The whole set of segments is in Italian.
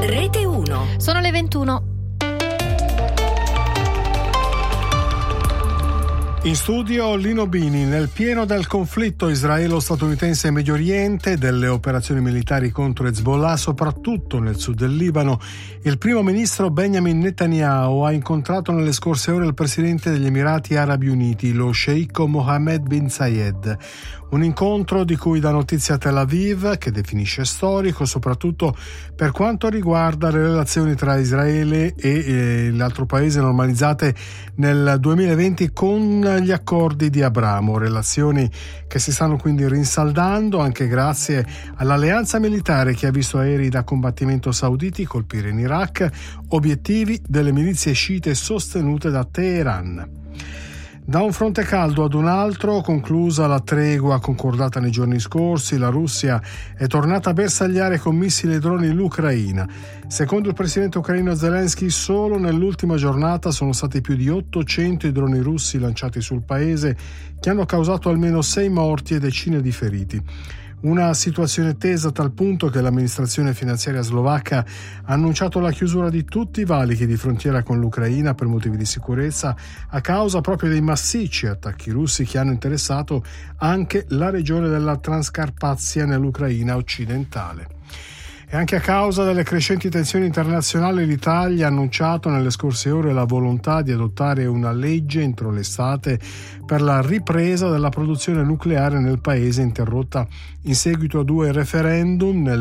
Rete 1. Sono le 21. In studio Lino Bini. Nel pieno del conflitto israelo-statunitense in Medio Oriente, delle operazioni militari contro Hezbollah, soprattutto nel sud del Libano, il primo ministro Benjamin Netanyahu ha incontrato nelle scorse ore il presidente degli Emirati Arabi Uniti, lo sceicco Mohammed bin Zayed. Un incontro di cui dà notizia Tel Aviv, che definisce storico, soprattutto per quanto riguarda le relazioni tra Israele e l'altro paese normalizzate nel 2020 con gli accordi di Abramo, relazioni che si stanno quindi rinsaldando anche grazie all'alleanza militare che ha visto aerei da combattimento sauditi colpire in Iraq obiettivi delle milizie sciite sostenute da Teheran. Da un fronte caldo ad un altro, conclusa la tregua concordata nei giorni scorsi, la Russia è tornata a bersagliare con missili e droni l'Ucraina. Secondo il presidente ucraino Zelensky, solo nell'ultima giornata sono stati più di 800 i droni russi lanciati sul paese, che hanno causato almeno 6 morti e decine di feriti. Una situazione tesa a tal punto che l'amministrazione finanziaria slovacca ha annunciato la chiusura di tutti i valichi di frontiera con l'Ucraina per motivi di sicurezza a causa proprio dei massicci attacchi russi che hanno interessato anche la regione della Transcarpazia nell'Ucraina occidentale. E anche a causa delle crescenti tensioni internazionali l'Italia ha annunciato nelle scorse ore la volontà di adottare una legge entro l'estate per la ripresa della produzione nucleare nel paese interrotta in seguito a 2 referendum nel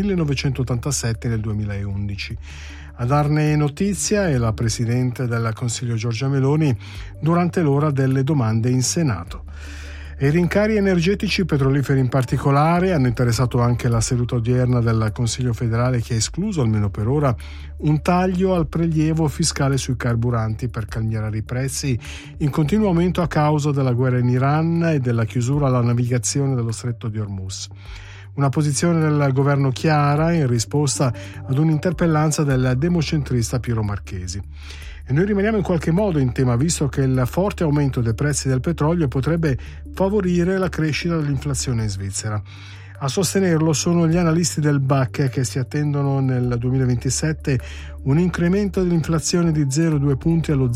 1987 e nel 2011. A darne notizia è la Presidente del Consiglio Giorgia Meloni durante l'ora delle domande in Senato. E i rincari energetici petroliferi in particolare hanno interessato anche la seduta odierna del Consiglio federale, che ha escluso, almeno per ora, un taglio al prelievo fiscale sui carburanti per calmierare i prezzi in continuo aumento a causa della guerra in Iran e della chiusura alla navigazione dello Stretto di Hormuz. Una posizione del governo chiara in risposta ad un'interpellanza del democentrista Piero Marchesi. E noi rimaniamo in qualche modo in tema, visto che il forte aumento dei prezzi del petrolio potrebbe favorire la crescita dell'inflazione in Svizzera. A sostenerlo sono gli analisti del BAC, che si attendono nel 2027 un incremento dell'inflazione di 0,2 punti allo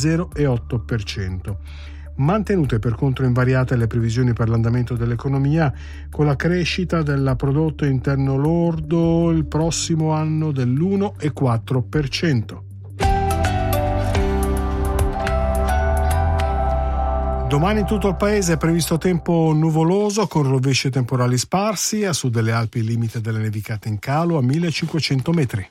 0,8%. Mantenute per contro invariate le previsioni per l'andamento dell'economia, con la crescita del prodotto interno lordo il prossimo anno dell'1,4%. Domani in tutto il paese è previsto tempo nuvoloso con rovesci temporali sparsi, a sud delle Alpi il limite delle nevicate in calo a 1500 metri.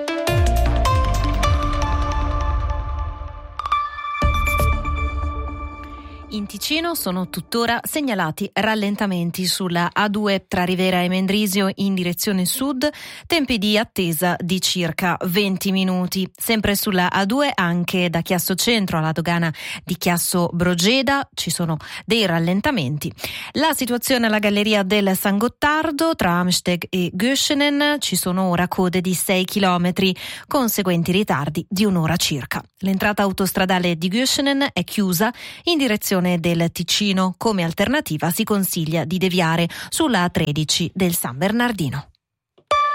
In Ticino sono tuttora segnalati rallentamenti sulla A2 tra Rivera e Mendrisio in direzione sud, tempi di attesa di circa 20 minuti. Sempre sulla A2 anche da Chiasso Centro alla dogana di Chiasso Brogeda ci sono dei rallentamenti. La situazione alla galleria del San Gottardo tra Amsteg e Göschenen ci sono ora code di 6 chilometri, conseguenti ritardi di un'ora circa. L'entrata autostradale di Göschenen è chiusa in direzione del Ticino. Come alternativa si consiglia di deviare sulla A13 del San Bernardino.